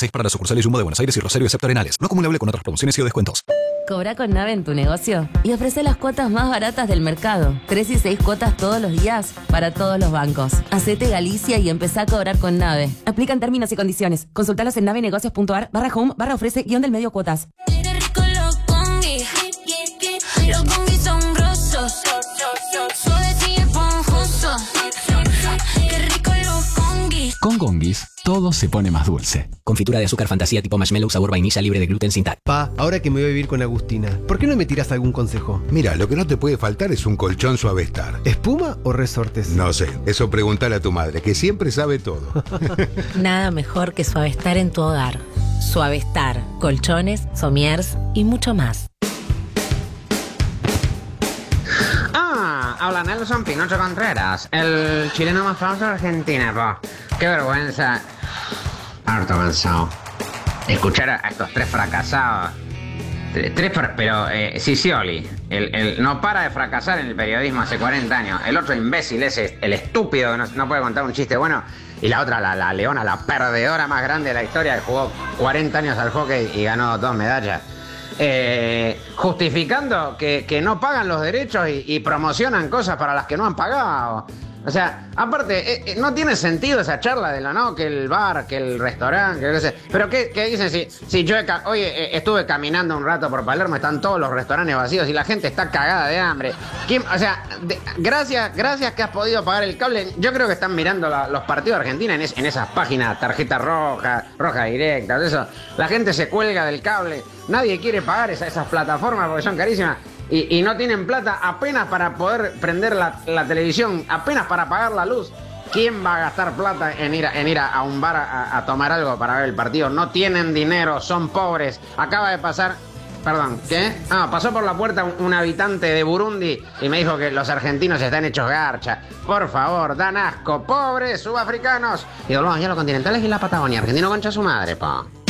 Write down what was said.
2016 para las sucursales Jumbo de Buenos Aires y Rosario excepto Arenales. No acumulable con otras promociones y o descuentos. Cobra con Nave en tu negocio y ofrece las cuotas más baratas del mercado. 3 y 6 cuotas todos los días para todos los bancos. Hacete Galicia y empezá a cobrar con Nave. Aplican términos y condiciones. Consultalos en navenegocios.ar/home/ofrece-del-medio cuotas. Los congis son grosos, suaves y esponjosos. Qué rico los congis. Con Gongis, todo se pone más dulce. Confitura de azúcar fantasía tipo marshmallow sabor vainilla libre de gluten sin TAC. Pa, ahora que me voy a vivir con Agustina, ¿por qué no me tirás algún consejo? Mira, lo que no te puede faltar es un colchón Suavestar. ¿Espuma o resortes? No sé, eso pregúntale a tu madre, que siempre sabe todo. Nada mejor que Suavestar en tu hogar. Suavestar, colchones, somiers y mucho más. Habla Nelson Pinocho Contreras, el chileno más famoso de Argentina, po. Qué vergüenza. Harto cansado. Escuchar a estos tres fracasados. Pero Scioli, el no para de fracasar en el periodismo hace 40 años. El otro imbécil ese, el estúpido que no puede contar un chiste bueno. Y la otra, la leona, la perdedora más grande de la historia, que jugó 40 años al hockey y ganó 2 medallas. Justificando que no pagan los derechos y promocionan cosas para las que no han pagado. O sea, aparte, no tiene sentido esa charla de que el bar, que el restaurante, que no sé. Pero ¿qué dicen si yo estuve caminando un rato por Palermo, están todos los restaurantes vacíos y la gente está cagada de hambre? Gracias que has podido pagar el cable. Yo creo que están mirando los partidos de Argentina en esas páginas, tarjeta roja directa, eso. La gente se cuelga del cable. Nadie quiere pagar esas plataformas porque son carísimas. Y no tienen plata apenas para poder prender la televisión, apenas para pagar la luz. ¿Quién va a gastar plata en ir a un bar a tomar algo para ver el partido? No tienen dinero, son pobres. Acaba de pasar... Perdón, ¿qué? Pasó por la puerta un habitante de Burundi y me dijo que los argentinos están hechos garcha. Por favor, dan asco, pobres subafricanos. Y volvamos ya a los continentales y la Patagonia. Argentino concha su madre, pa.